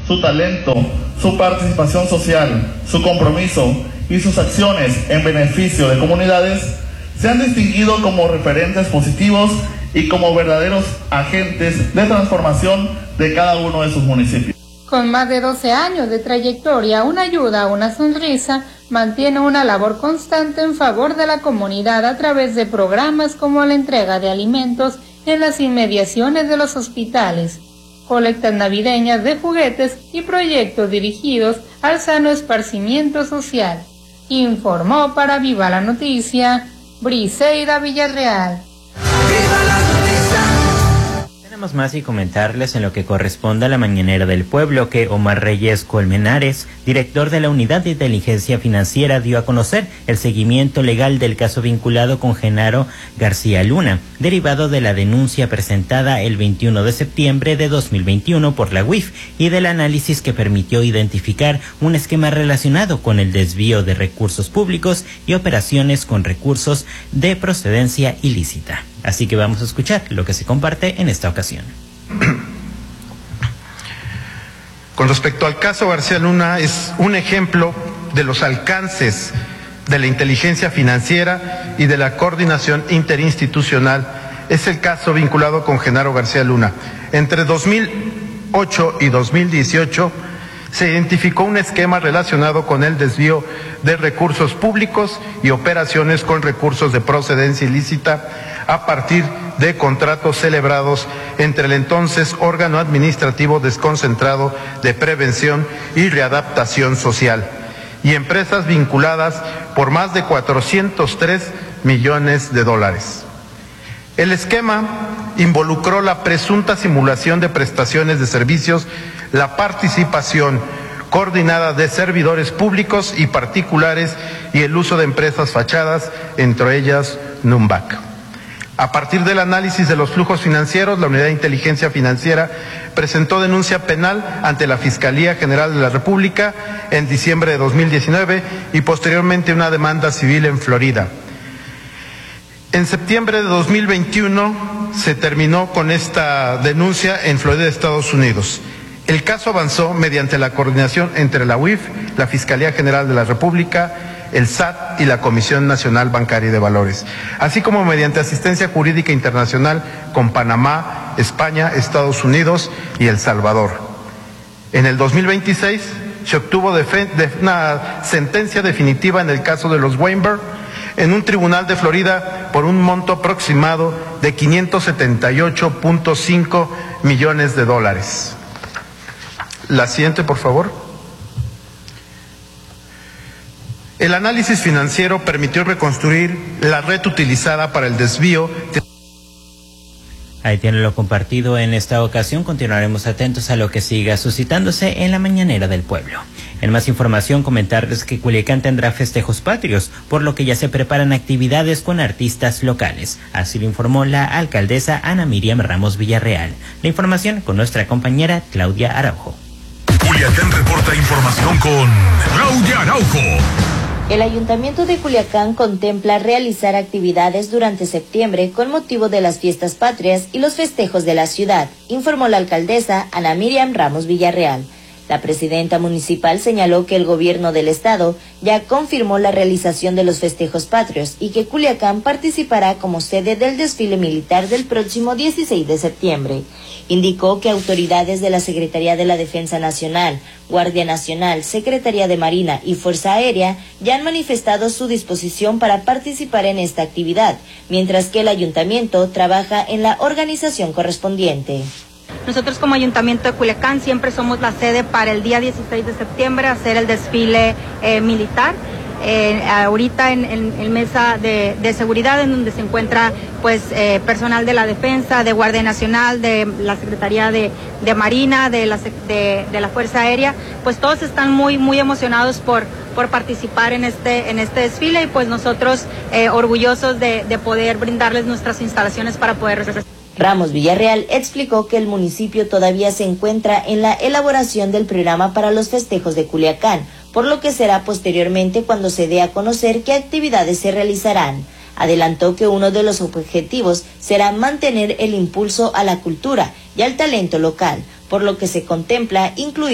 su talento, su participación social, su compromiso y sus acciones en beneficio de comunidades se han distinguido como referentes positivos y como verdaderos agentes de transformación de cada uno de sus municipios. Con más de 12 años de trayectoria, Una Ayuda, Una Sonrisa mantiene una labor constante en favor de la comunidad a través de programas como la entrega de alimentos en las inmediaciones de los hospitales, colectas navideñas de juguetes y proyectos dirigidos al sano esparcimiento social. Informó para Viva la Noticia, Briseida Villarreal. Tenemos más y comentarles en lo que corresponde a la Mañanera del Pueblo que Omar Reyes Colmenares, director de la Unidad de Inteligencia Financiera, dio a conocer el seguimiento legal del caso vinculado con Genaro García Luna, derivado de la denuncia presentada el 21 de septiembre de 2021 por la UIF y del análisis que permitió identificar un esquema relacionado con el desvío de recursos públicos y operaciones con recursos de procedencia ilícita. Así que vamos a escuchar lo que se comparte en esta ocasión. Con respecto al caso García Luna, es un ejemplo de los alcances de la inteligencia financiera y de la coordinación interinstitucional. Es el caso vinculado con Genaro García Luna. Entre 2008 y 2018 se identificó un esquema relacionado con el desvío de recursos públicos y operaciones con recursos de procedencia ilícita a partir de contratos celebrados entre el entonces órgano administrativo desconcentrado de prevención y readaptación social y empresas vinculadas por más de 403 millones de dólares. El esquema involucró la presunta simulación de prestaciones de servicios, la participación coordinada de servidores públicos y particulares y el uso de empresas fachadas, entre ellas Numbac. A partir del análisis de los flujos financieros, la Unidad de Inteligencia Financiera presentó denuncia penal ante la Fiscalía General de la República en diciembre de 2019 y posteriormente una demanda civil en Florida. En septiembre de 2021 se terminó con esta denuncia en Florida, Estados Unidos. El caso avanzó mediante la coordinación entre la UIF, la Fiscalía General de la República, el SAT y la Comisión Nacional Bancaria y de Valores, así como mediante asistencia jurídica internacional con Panamá, España, Estados Unidos y El Salvador. En el 2026 se obtuvo una sentencia definitiva en el caso de los Weinberg en un tribunal de Florida por un monto aproximado de 578.5 millones de dólares. La siguiente, por favor. El análisis financiero permitió reconstruir la red utilizada para el desvío. Ahí tienen lo compartido en esta ocasión. Continuaremos atentos a lo que siga suscitándose en la Mañanera del Pueblo. En más información, comentarles que Culiacán tendrá festejos patrios, por lo que ya se preparan actividades con artistas locales. Así lo informó la alcaldesa Ana Miriam Ramos Villarreal. La información con nuestra compañera Claudia Araujo. Culiacán reporta información con Claudia Araujo. El Ayuntamiento de Culiacán contempla realizar actividades durante septiembre con motivo de las fiestas patrias y los festejos de la ciudad, informó la alcaldesa Ana Miriam Ramos Villarreal. La presidenta municipal señaló que el gobierno del estado ya confirmó la realización de los festejos patrios y que Culiacán participará como sede del desfile militar del próximo 16 de septiembre. Indicó que autoridades de la Secretaría de la Defensa Nacional, Guardia Nacional, Secretaría de Marina y Fuerza Aérea ya han manifestado su disposición para participar en esta actividad, mientras que el ayuntamiento trabaja en la organización correspondiente. Nosotros como Ayuntamiento de Culiacán siempre somos la sede para el día 16 de septiembre hacer el desfile militar. Ahorita en mesa de seguridad, en donde se encuentra pues personal de la Defensa, de Guardia Nacional, de la Secretaría de Marina, de la Fuerza Aérea, pues todos están muy emocionados por participar en este desfile y pues nosotros orgullosos de poder brindarles nuestras instalaciones para poder. Ramos Villarreal explicó que el municipio todavía se encuentra en la elaboración del programa para los festejos de Culiacán, por lo que será posteriormente cuando se dé a conocer qué actividades se realizarán. Adelantó que uno de los objetivos será mantener el impulso a la cultura y al talento local, por lo que se contempla incluir